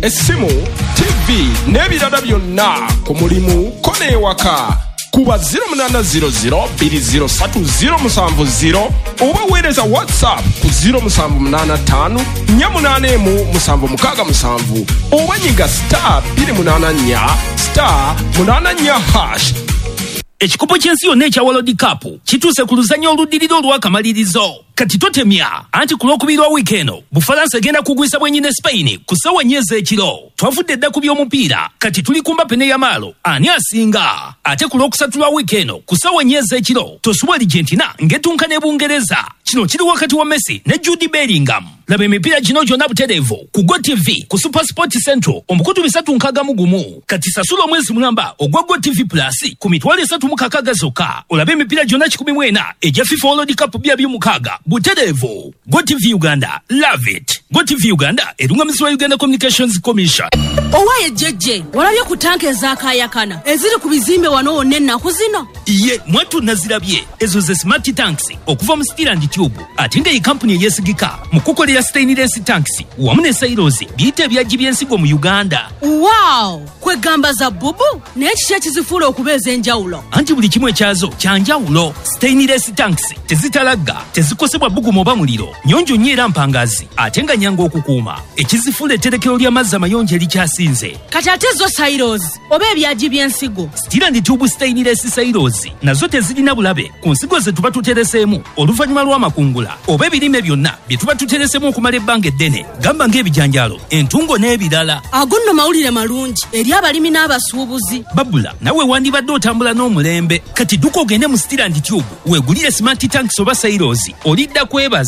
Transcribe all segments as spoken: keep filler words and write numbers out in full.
essimu, tivi n'ebirala byonna ku mulimu ko n'ewaka. Kuba zero munana zero zero bbiri zero ssatu zero musanvu zero oba weereza WhatsApp ku zero musanvu munana ttaano nnya munaana emu musanvu mukaaga musanvu oba nyiga star bbiri munaana nnya star munaana nnya hash. Ekikopo ky'ensi yonna ekya World Cup kituuse ku luzannya oluddirira olw'akamalirizo. Kati totemya anti ku lwokubiri lwa wiiki eno Bufalansa egenda kugwisa bwennyini Spain ku ssaawa nnya ez'ekiro. Twavudde dda ku by'omupiira kati tuli kumba pene ya maalo ani asinga. Ate ku lwokusatu lwa wiiki eno ku ssaawa nnya ez'ekiro tosubwa Argentina ng'etunka ne Bungereza. Kino kiri wakati wa Messi ne Jude Bellingham. Laba emipiira gino gyonna butereevu ku Go T V ku Super Sport Central omukutu bisatu nkaaga mu gumu. Kati sasula omwezi mulamba ogwa Go T V Plus ku mitwalo esatu mu kakaaga zokka. Olabe emipiira gyonna kikumi mu ena egya FIFA World Cup byabyo mukaaga butereevu. Go T V Uganda, love it. Go T V Uganda erungamizibwa Uganda Communications Commission. Owaye jejje walabye ku tanke ez'akaayakana eziri ku bizimbe wano wonna ennaku zino. Ye mwatu nazirabye ezo ze smart tanks okuva mu Steel and Tube ate nga iyi kampuni eyesigika mu kukolera stainless tanks wamu ne silos biyite ebyaggi by'ensigo mu Uganda. Wow, kwegamba za bubu naye kiki ekizifuula okubeeza enjawulo? Anti buli kimu ekyazo kya njawulo. Stainless tanks tezitalagga, tezikosebwa bbugumu oba muliro, nnyonjo nnyo era mpangazi ate nga nnyangu okukuuma. Ekizifuula etterekero ly'amazzi amayonjo erikyasinze. Kati ate zo silos oba ebyaggi by'ensigo? Steel and Tube stainless silos nazo tezirina bulabe ku nsigo ze tuba tutereseemu oluvannyuma lw'amakungula oba ebirime byonna bye tuba tutereseemu okumala ebbanga eddene, gamba ng'ebijanjaalo, entungo n'ebirala. Ago nno mawulire malungi eri abalimi n'abasuubuzi. Babula nawe wandibadde otambula n'omulembe. Kati dduka ogende mu Steel and Tube weegulire smart tanks oba silos olidda kwebaza.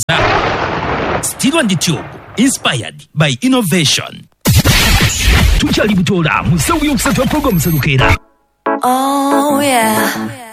Steel and Tube, inspired by innovation. Tukyali butoola mu ssaawa y'okusatu wa program Serukeera. Oh yeah.